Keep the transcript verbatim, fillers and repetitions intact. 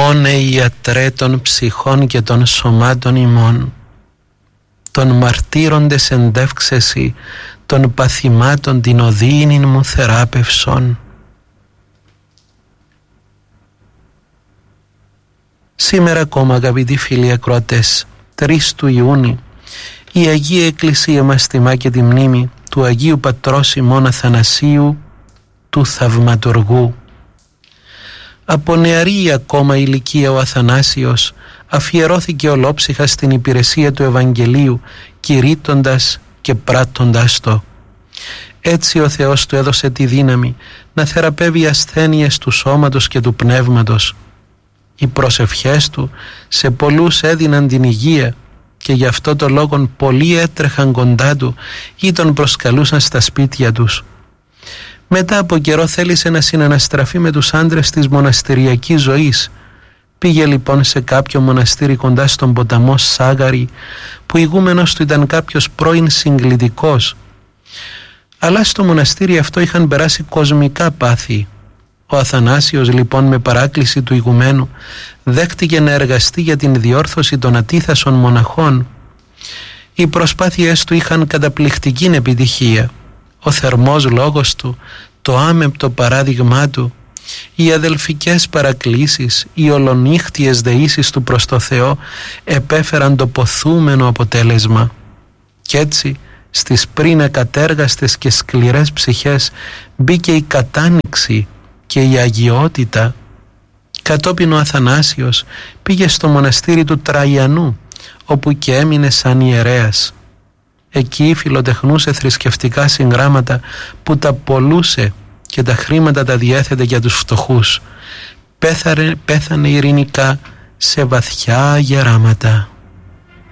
Όνε ιατρέ των ψυχών και των σωμάτων ημών, των μαρτύροντες εντεύξεση των παθημάτων την οδύνην μου θεράπευσον. Σήμερα ακόμα, αγαπητοί φίλοι ακροατές, τρεις του Ιούνιου, η Αγία Εκκλησία μας τιμά και τη μνήμη του Αγίου Πατρός ημών Αθανασίου, του Θαυματουργού. Από νεαρή ακόμα ηλικία ο Αθανάσιος αφιερώθηκε ολόψυχα στην υπηρεσία του Ευαγγελίου, κηρύττοντας και πράττοντας το. Έτσι ο Θεός του έδωσε τη δύναμη να θεραπεύει ασθένειες του σώματος και του πνεύματος. Οι προσευχές του σε πολλούς έδιναν την υγεία και γι' αυτό το λόγο πολλοί έτρεχαν κοντά του ή τον προσκαλούσαν στα σπίτια τους. Μετά από καιρό θέλησε να συναναστραφεί με τους άντρες της μοναστηριακής ζωής. Πήγε λοιπόν σε κάποιο μοναστήρι κοντά στον ποταμό Σάγαρη, που ηγούμενος του ήταν κάποιος πρώην συγκλητικός. Αλλά στο μοναστήρι αυτό είχαν περάσει κοσμικά πάθη. Ο Αθανάσιος λοιπόν, με παράκληση του ηγουμένου, δέχτηκε να εργαστεί για την διόρθωση των ατίθασων μοναχών. Οι προσπάθειές του είχαν καταπληκτική επιτυχία. Ο θερμός λόγος του, το άμεμπτο παράδειγμά του, οι αδελφικές παρακλήσεις, οι ολονύχτιες δεήσεις του προς το Θεό επέφεραν το ποθούμενο αποτέλεσμα. Κι έτσι στις πριν ακατέργαστες και σκληρές ψυχές μπήκε η κατάνοιξη και η αγιότητα. Κατόπιν ο Αθανάσιος πήγε στο μοναστήρι του Τραϊανού, όπου και έμεινε σαν ιερέας. Εκεί φιλοτεχνούσε θρησκευτικά συγγράμματα που τα πολλούσε και τα χρήματα τα διέθετε για τους φτωχούς. Πέθανε, πέθανε ειρηνικά σε βαθιά γεράματα.